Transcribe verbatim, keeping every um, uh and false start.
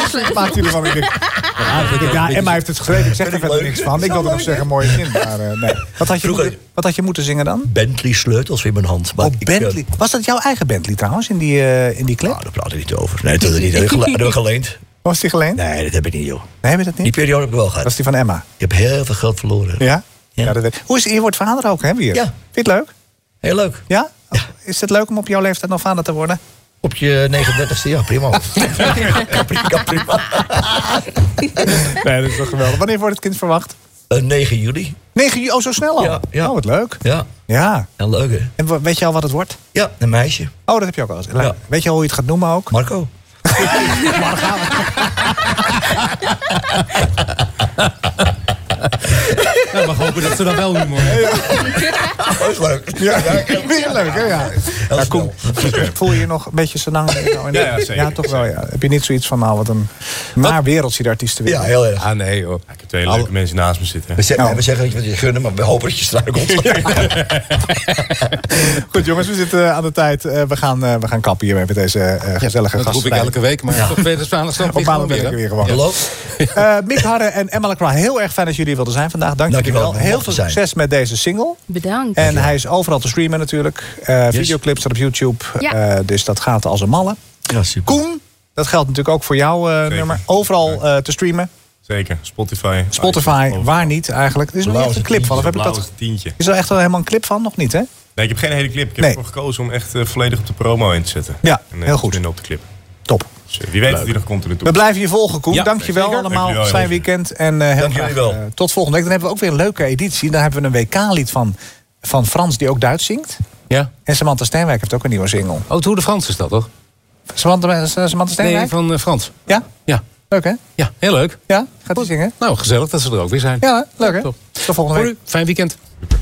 Wat maakt hij ervan? Ik denk, ja, Emma heeft het geschreven. Ik zeg er verder niks van. Ik wilde nog zeggen, mooie zin. Maar uh, nee. Wat had, je moeten, wat had je moeten zingen dan? Bentley sleutels in mijn hand. Maar oh, ik, Bentley. Was dat jouw eigen Bentley trouwens, in die, uh, in die clip? Nou, daar praat ik niet over. Nee, dat hebben we niet. Hadden we geleend. Was die geleend? Nee, dat heb ik niet, joh. Nee, heb je dat niet? Die periode heb ik wel gehad. Dat is die van Emma. Je hebt heel veel geld verloren. Ja? Ja. Ja, dat weet. Hoe is je wordt vader ook, hè, weer? Ja. Vind je het leuk? Heel leuk. Ja? Ja. Is het leuk om op jouw leeftijd nog vader te worden? Op je negenendertigste, ja, prima. ja, prima, prima. Nee, dat is toch geweldig. Wanneer wordt het kind verwacht? Uh, negen juli. negen juli, oh, zo snel al? Ja, ja. Oh, wat leuk. Ja. Ja. En leuk, hè? En weet je al wat het wordt? Ja, een meisje. Oh, dat heb je ook al eens. Ja. Weet je al hoe je het gaat noemen ook? Marco. Nou, mag hopen dat ze dat wel doen, hoor. Dat is leuk. Ja, weer leuk, hè? Ja. Ja, kom, voel je je nog een beetje zo lang? Ja, ja, zeker. Ja, toch wel, ja. Heb je niet zoiets van, nou, wat een naar wereldje de artiesten weer? Ja, heel erg. Ah, nee, hoor. Ik heb twee leuke Al... mensen naast me zitten. We, zeggen, Nou. we zeggen dat je wat je gunnen, maar we hopen dat je struikelt. Goed, jongens, we zitten aan de tijd. Uh, we, gaan, uh, we gaan kappen hier met deze uh, gezellige Dat roep ik gasten. elke week, maar ja. Toch weer de Spaanse stand. Op maandag weer, weer gewoon. Hallo. Uh, Mick Harre en Emma Lacroix, heel erg fijn dat jullie wilden zijn vandaag. Dank jullie wel. Heel veel succes met deze single. Bedankt. En hij is overal te streamen natuurlijk. Uh, Yes. Videoclips staat op YouTube. Ja. Uh, dus dat gaat als een malle. Ja, super. Koen, dat geldt natuurlijk ook voor jouw uh, nummer. Overal uh, te streamen. Zeker, Spotify. Spotify, Overal. waar niet eigenlijk. Er is nog niet echt een clip van. Of heb ik dat? Blauw tientje. Is er echt wel helemaal een clip van? Nog niet, hè? Nee, ik heb geen hele clip. Ik heb Nee. ervoor gekozen om echt uh, volledig op de promo in te zetten. Ja, en, uh, heel goed. En op de clip. Top. Dus, uh, wie weet dat die nog komt in de We toekomst. blijven je volgen, Koen. Ja, Dank je wel zeker. allemaal. Dank jullie wel, Fijn heel weekend. En uh, heel Dank graag, jullie wel. uh, tot volgende week. Dan hebben we ook weer een leuke editie. Dan hebben we een W K-lied van, van Frans die ook Duits zingt. Ja. En Samantha Steenwijk heeft ook een nieuwe single. Oh, Tour de France is dat, toch? Samantha, Samantha Steenwijk? Nee, van uh, Frans. Ja? Ja. Leuk, hè? Ja, heel leuk. Ja? Gaat hij zingen? Nou, gezellig dat ze er ook weer zijn. Ja, leuk, hè? Top. Tot volgende Voor week. u, fijn weekend.